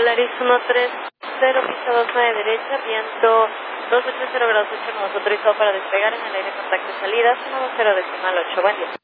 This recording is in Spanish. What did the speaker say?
Polaris 130, pista 29 derecha, viento 280 grados 8, nos autorizado para despegar en el aire contacto salida, 120 decimal 8, buen día.